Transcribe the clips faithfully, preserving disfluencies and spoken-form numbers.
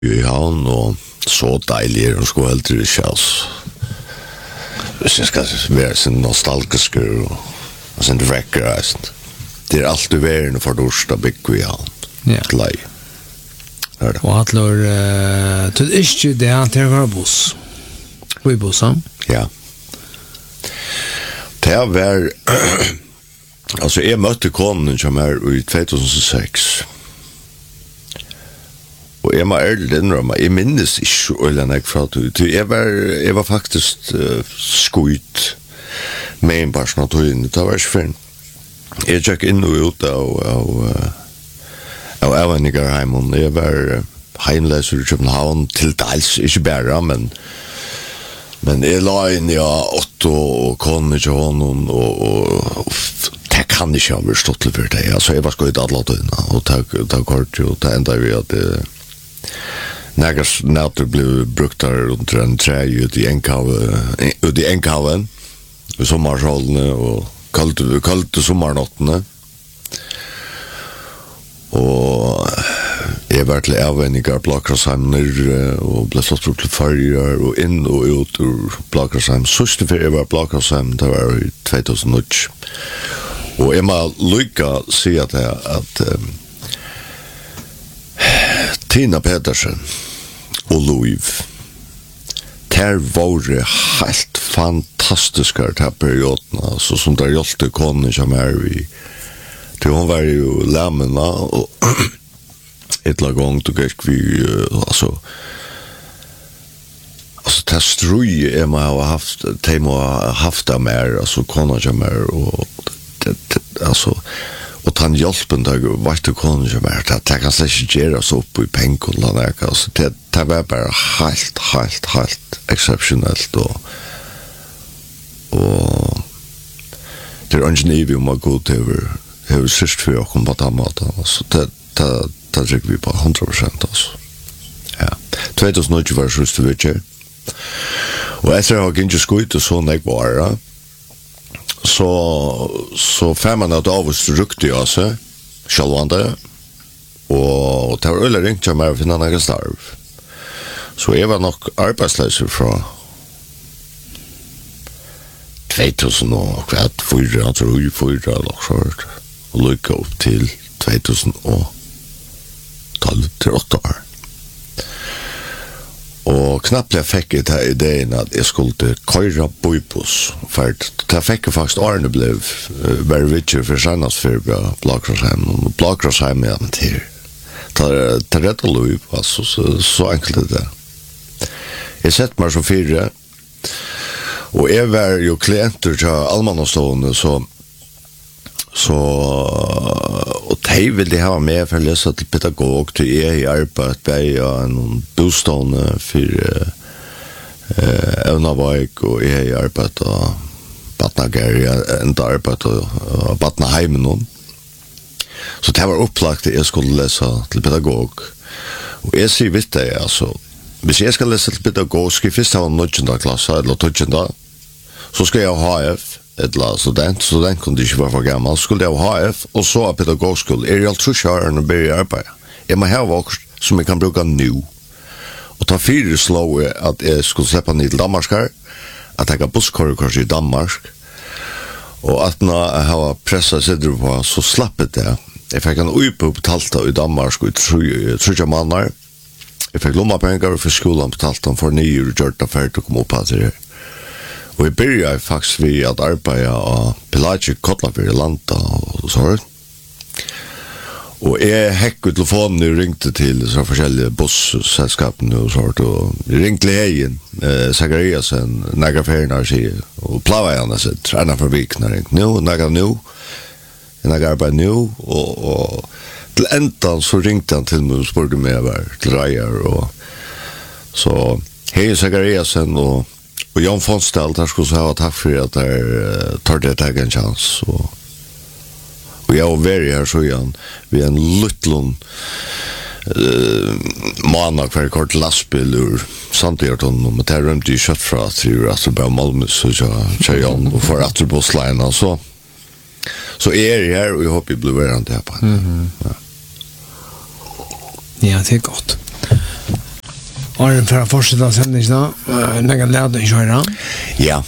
i havn, og så deilig er de skulle heller ikke, altså. Hvis jeg skal være sin nostalgisk og, og sin vekker, det er alltid verden for dørst å bygge i havn. Ja. Til lei. Er det. Og at lor, uh, til ikke det han til å buss. Hvor i bussen? Ja. Det var, altså jeg møtte konen som er i två tusen sex. Og jeg må ærlig innrømme, jeg minnes ikke øyne jeg fra det. Jeg var, jeg var faktisk uh, skuit med en person av togene. Det var ikke fint. Jeg gikk inn og ut av, av, av Avenigerheimen. Jeg var uh, heimleser i København til dels, ikke bare, men men jeg la inn i Otto og konen til honom, og, og, og det kan ikke ha vært stått for det. Altså, jeg var skuit alle togene, og det kort jo, det enda vi at det Nägars nätter blev brukt där runt en trä ut i enkaven, ut i enkaven, i sommarsålene og kallt, kallt sommarnottene. Og jeg var til avvenninger Blakrasheim nere, og ble slått brukt til farger, og inn og ut ur Blakrasheim. Sørste for jeg var Blakrasheim, det var i två tusen och åtta. Og jeg må lykke si at jeg, at um, Tina Pedersen og Louis der var helt fantastiske til perioden, altså som der hjelte konen som er vi til hun var jo lemmene og et eller gang tog jeg vi altså altså til strøy jeg må ha haft de må ha haft det mer altså konen som er og det, det, altså og den hjelpen der vet du konen som er det, det kan slik ikke gjøre oss opp i penger altså, det, det var bare helt, helt, helt exceptionelt og og det er ikke nivå om å gå til over sist for å komme på den måten altså, det, det, det trykker vi på hundra prosent altså. Ja. två tusen och åtta var det siste vidtje og etter å ha ikke skutt og sånn jeg var så så fem man att av oss rukte jag så självande och det var öle ringt jag med för några starv så jag var nog arbetslös från två tusen och kvart fyra tror jag fyra eller så och lycka upp till två tusen tolv till åtta år. Og knappt jeg fikk et her ideen at jeg skulle køyre bøypus, for det fikk jeg faktisk årene ble bare vittjer for senest for Blakrasheim, og Blakrasheim er med til. Det er rett og løp, altså, så, så enkelt er det. Jeg sett meg som fire, og jeg var jo klienter til Almanastående, så så og de ville ha med for å lese til pedagog til jeg i arbeid bei og en bostående for uh, Øvnaveik og jeg i arbeid og Batnageri enda arbeid og Batnaheimen så det var opplagt at jeg skulle lese til pedagog og jeg sier vidt det altså hvis jeg skal lese til pedagog skal jeg først ha en nødgjende klasse eller tødgjende så skal jeg ha H F eller student, student kunde ikke være for gammel, skulle jeg ha H F, og så av pedagogskole, er jeg alt trusjøren og ber i arbeid. Jeg må ha vokst som jeg kan bruke nå. Og ta fire slå at jeg skulle slippe ned til Danmark her, at jeg har busskorrekurs i Danmark, og at når jeg har presset sider på, så slapp jeg det. Jeg fikk en uipo betalt i Danmark i trusjø måneder. Jeg fikk lommapenger for skolen betalt for nye og gjort det ferdig å komme opp av det her. Og jeg begynte faktisk ved at arbeide av Pelagic Kotlafyr i Lanta og sånn. Og jeg hekket telefonen og ringte til så forskjellige bussselskapene og sånn. Og jeg ringte til Heien, eh, Zachariasen, nægge ferien her sier, og plavet han og sitt, enda for viken har ringt. Nå, nægge nå, nægge arbeid nå, og, og til enda så ringte han til meg og spurte meg over til Reier. Og så Heien, Zachariasen og Og Jan Fonstelt, der skulle ha takk for at der uh, tar det teg en chans. Og, og jeg var veldig her så igjen, vi er en luttlån uh, måned hver kort lastbil ur Sandhjerton, men det er rømt i kjøtt fra at vi er etter bare Malmøs, så kjører Jan, og får etter bussleina, så så er jeg her, og jeg håper jeg blir verandre her på. Mm-hmm. Ja. Ja, det er godt. Arjen för att fortsätta sändningarna. När jag lärde köra. Ja.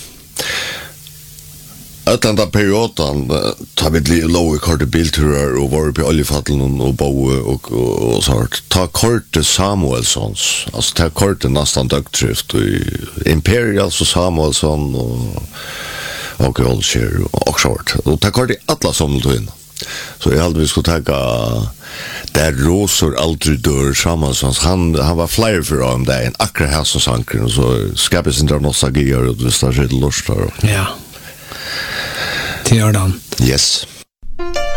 Att den där perioden tar vi lite låg korta bilturer och var på oljefatteln och bo och, och, och så här. Ta korte Samuelssons. Alltså ta korte nästan dögtryft i Imperial så Samuelsson och och Olscher och short. Och ta korte alla som då in. Så jag hade vi skulle ta där rosor aldrig dör Samuelssons. Han han var flyer för om det en akra här som sanker och så skapades inte nostalgi och det står lite lustar. Ja. Till Jordan. Yes.